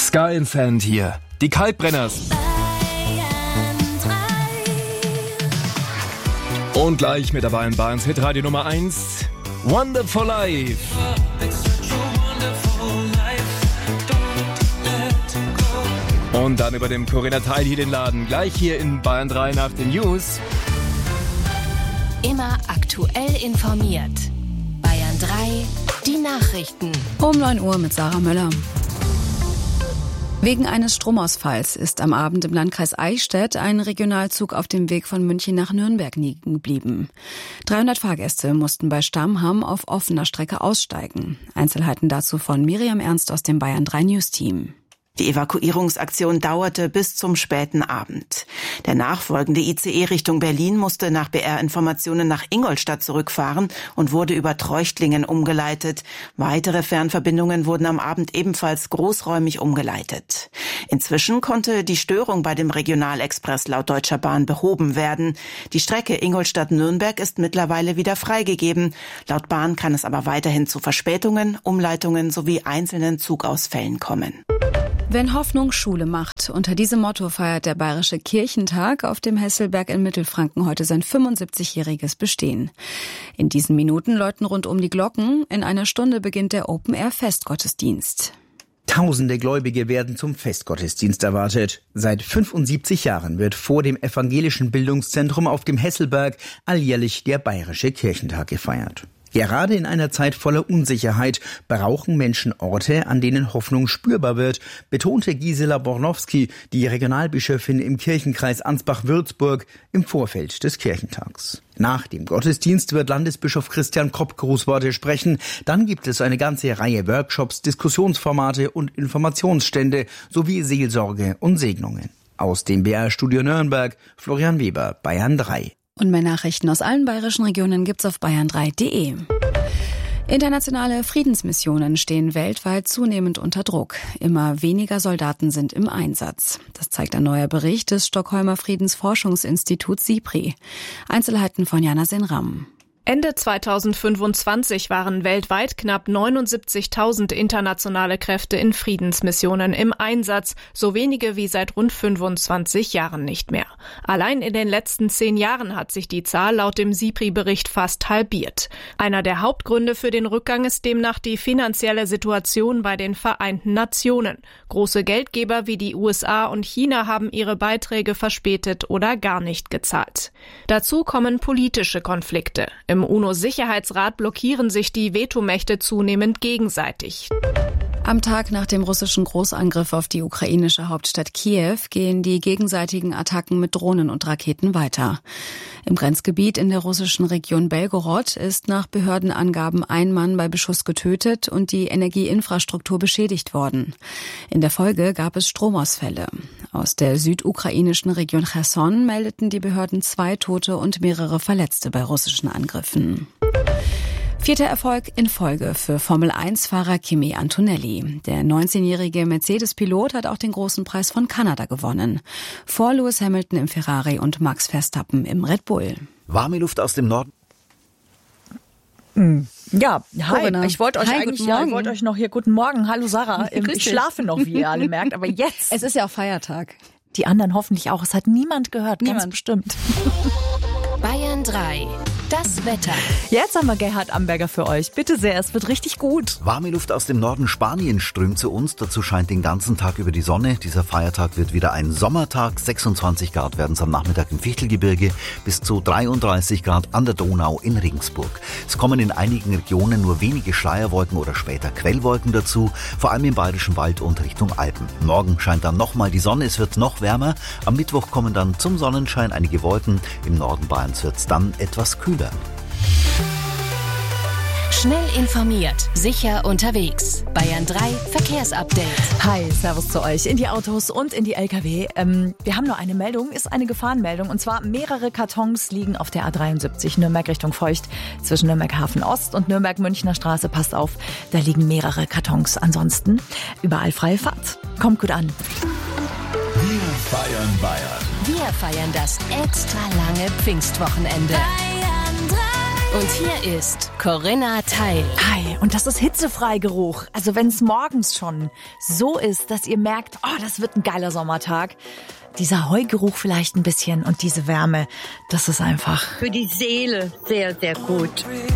Sky and Sand hier. Die Kalkbrenners. Und gleich mit dabei in Bayerns Hitradio Nummer 1. Wonderful Life. Und dann über dem Corinna Teil hier den Laden. Gleich hier in Bayern 3 nach den News. Immer aktuell informiert. Bayern 3, die Nachrichten. Um 9 Uhr mit Sarah Möller. Wegen eines Stromausfalls ist am Abend im Landkreis Eichstätt ein Regionalzug auf dem Weg von München nach Nürnberg liegen geblieben. 300 Fahrgäste mussten bei Stammham auf offener Strecke aussteigen. Einzelheiten dazu von Miriam Ernst aus dem Bayern 3 News Team. Die Evakuierungsaktion dauerte bis zum späten Abend. Der nachfolgende ICE Richtung Berlin musste nach BR-Informationen nach Ingolstadt zurückfahren und wurde über Treuchtlingen umgeleitet. Weitere Fernverbindungen wurden am Abend ebenfalls großräumig umgeleitet. Inzwischen konnte die Störung bei dem Regionalexpress laut Deutscher Bahn behoben werden. Die Strecke Ingolstadt-Nürnberg ist mittlerweile wieder freigegeben. Laut Bahn kann es aber weiterhin zu Verspätungen, Umleitungen sowie einzelnen Zugausfällen kommen. Wenn Hoffnung Schule macht. Unter diesem Motto feiert der Bayerische Kirchentag auf dem Hesselberg in Mittelfranken heute sein 75-jähriges Bestehen. In diesen Minuten läuten rund um die Glocken. In einer Stunde beginnt der Open-Air-Festgottesdienst. Tausende Gläubige werden zum Festgottesdienst erwartet. Seit 75 Jahren wird vor dem evangelischen Bildungszentrum auf dem Hesselberg alljährlich der Bayerische Kirchentag gefeiert. Gerade in einer Zeit voller Unsicherheit brauchen Menschen Orte, an denen Hoffnung spürbar wird, betonte Gisela Bornowski, die Regionalbischöfin im Kirchenkreis Ansbach-Würzburg, im Vorfeld des Kirchentags. Nach dem Gottesdienst wird Landesbischof Christian Kopp Grußworte sprechen. Dann gibt es eine ganze Reihe Workshops, Diskussionsformate und Informationsstände sowie Seelsorge und Segnungen. Aus dem BR-Studio Nürnberg, Florian Weber, Bayern 3. Und mehr Nachrichten aus allen bayerischen Regionen gibt's auf bayern3.de. Internationale Friedensmissionen stehen weltweit zunehmend unter Druck. Immer weniger Soldaten sind im Einsatz. Das zeigt ein neuer Bericht des Stockholmer Friedensforschungsinstituts SIPRI. Einzelheiten von Jana Senram. Ende 2025 waren weltweit knapp 79.000 internationale Kräfte in Friedensmissionen im Einsatz, so wenige wie seit rund 25 Jahren nicht mehr. Allein in den letzten 10 Jahren hat sich die Zahl laut dem SIPRI-Bericht fast halbiert. Einer der Hauptgründe für den Rückgang ist demnach die finanzielle Situation bei den Vereinten Nationen. Große Geldgeber wie die USA und China haben ihre Beiträge verspätet oder gar nicht gezahlt. Dazu kommen politische Konflikte. Im UNO-Sicherheitsrat blockieren sich die Vetomächte zunehmend gegenseitig. Am Tag nach dem russischen Großangriff auf die ukrainische Hauptstadt Kiew gehen die gegenseitigen Attacken mit Drohnen und Raketen weiter. Im Grenzgebiet in der russischen Region Belgorod ist nach Behördenangaben ein Mann bei Beschuss getötet und die Energieinfrastruktur beschädigt worden. In der Folge gab es Stromausfälle. Aus der südukrainischen Region Cherson meldeten die Behörden 2 Tote und mehrere Verletzte bei russischen Angriffen. 4. Erfolg in Folge für Formel-1-Fahrer Kimi Antonelli. Der 19-jährige Mercedes-Pilot hat auch den großen Preis von Kanada gewonnen. Vor Lewis Hamilton im Ferrari und Max Verstappen im Red Bull. Warme Luft aus dem Norden. Ja, hi. Corinna. Ich wollte euch noch hier guten Morgen. Hallo Sarah. Ich schlafe noch, wie ihr alle merkt, aber jetzt. Es ist ja auch Feiertag. Die anderen hoffentlich auch. Es hat niemand gehört, ganz bestimmt. Bayern 3, das Wetter. Jetzt haben wir Gerhard Amberger für euch. Bitte sehr, es wird richtig gut. Warme Luft aus dem Norden Spaniens strömt zu uns. Dazu scheint den ganzen Tag über die Sonne. Dieser Feiertag wird wieder ein Sommertag. 26 Grad werden es am Nachmittag im Fichtelgebirge, bis zu 33 Grad an der Donau in Regensburg. Es kommen in einigen Regionen nur wenige Schleierwolken oder später Quellwolken dazu, vor allem im Bayerischen Wald und Richtung Alpen. Morgen scheint dann nochmal die Sonne, es wird noch wärmer. Am Mittwoch kommen dann zum Sonnenschein einige Wolken. Im Norden Bayerns wird es dann etwas kühler. Schnell informiert, sicher unterwegs. Bayern 3 Verkehrsupdate. Hi, servus zu euch in die Autos und in die LKW. Wir haben nur eine Meldung, ist eine Gefahrenmeldung. Und zwar mehrere Kartons liegen auf der A73 Nürnberg Richtung Feucht. Zwischen Nürnberg Hafen Ost und Nürnberg Münchner Straße, passt auf, da liegen mehrere Kartons. Ansonsten überall freie Fahrt. Kommt gut an. Wir feiern Bayern. Wir feiern das extra lange Pfingstwochenende. Bayern 3. Und hier ist Corinna Teil. Hi, und das ist Hitzefreigeruch. Also wenn es morgens schon so ist, dass ihr merkt, oh, das wird ein geiler Sommertag. Dieser Heugeruch vielleicht ein bisschen und diese Wärme, das ist einfach für die Seele sehr, sehr gut.